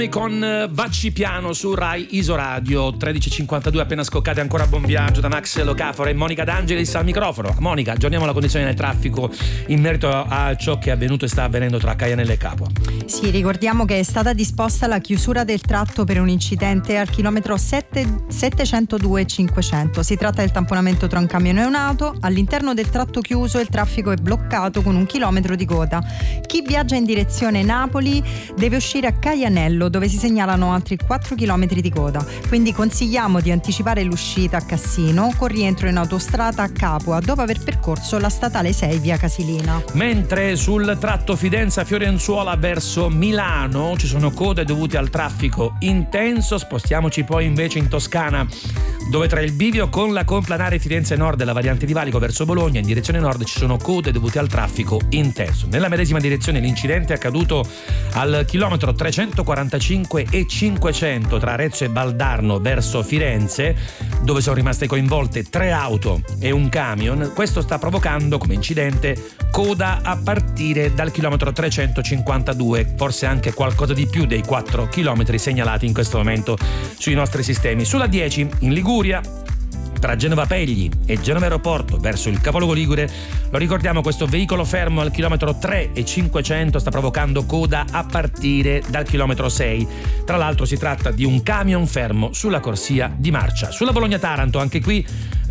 Con Vacci Piano su Rai Isoradio. 13.52 appena scoccate, ancora buon viaggio da Max Locaforo e Monica D'Angelis al microfono. Monica, aggiorniamo la condizione del traffico in merito a ciò che è avvenuto e sta avvenendo tra Caianello e Capua. Sì, ricordiamo che è stata disposta la chiusura del tratto per un incidente al chilometro 702,500. Si tratta del tamponamento tra un camion e un'auto. All'interno del tratto chiuso il traffico è bloccato con 1 chilometro di coda. Chi viaggia in direzione Napoli deve uscire a Caianello, dove si segnalano altri 4 km di coda, quindi consigliamo di anticipare l'uscita a Cassino con rientro in autostrada a Capua dopo aver percorso la statale 6 via Casilina. Mentre sul tratto Fidenza-Fiorenzuola verso Milano ci sono code dovute al traffico intenso. Spostiamoci poi invece in Toscana, dove tra il bivio con la complanare Firenze Nord e la variante di Valico verso Bologna in direzione nord ci sono code dovute al traffico intenso. Nella medesima direzione l'incidente è accaduto al chilometro 345 e 500 tra Arezzo e Valdarno verso Firenze, dove sono rimaste coinvolte 3 auto e un camion. Questo sta provocando come incidente coda a partire dal chilometro 352, forse anche qualcosa di più dei 4 chilometri segnalati in questo momento sui nostri sistemi. Sulla 10 in Liguria, tra Genova Pegli e Genova Aeroporto verso il capoluogo ligure, lo ricordiamo, questo veicolo fermo al chilometro 3 e 500 sta provocando coda a partire dal chilometro 6. Tra l'altro si tratta di un camion fermo sulla corsia di marcia. Sulla Bologna-Taranto anche qui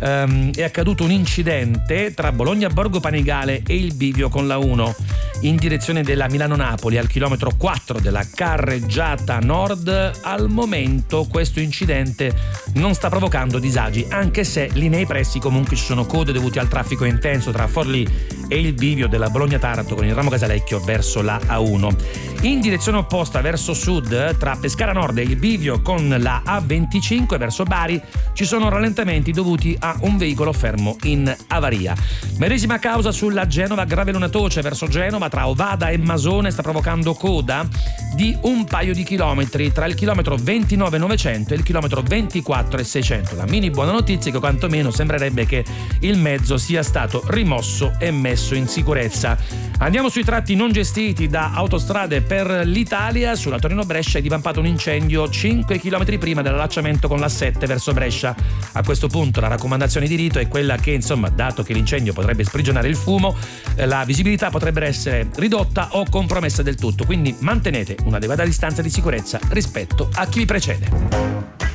è accaduto un incidente tra Bologna Borgo Panigale e il bivio con la 1 in direzione della Milano-Napoli al chilometro 4 della carreggiata nord. Al momento questo incidente non sta provocando disagi, anche se lì nei pressi comunque ci sono code dovute al traffico intenso tra Forlì e il bivio della Bologna-Taranto con il ramo Casalecchio verso la A1. In direzione opposta verso sud, tra Pescara Nord e il bivio con la A25 verso Bari, ci sono rallentamenti dovuti a un veicolo fermo in avaria. Medesima causa sulla Genova Graveluna Toce verso Genova, tra Ovada e Masone sta provocando coda di un paio di chilometri tra il chilometro 29,900 e il chilometro 24,600. La mini buona notizia è che quantomeno sembrerebbe che il mezzo sia stato rimosso e messo in sicurezza. Andiamo sui tratti non gestiti da Autostrade per l'Italia. Sulla Torino-Brescia è divampato un incendio 5 km prima dell'allacciamento con la 7 verso Brescia. A questo punto la raccomandazione di rito è quella che, insomma, dato che l'incendio potrebbe sprigionare il fumo, la visibilità potrebbe essere ridotta o compromessa del tutto, quindi mantenete un'adeguata distanza di sicurezza rispetto a chi vi precede.